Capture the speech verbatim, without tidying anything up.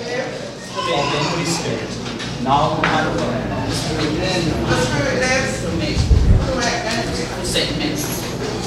of the Holy Spirit. Now and forever. The Spirit lives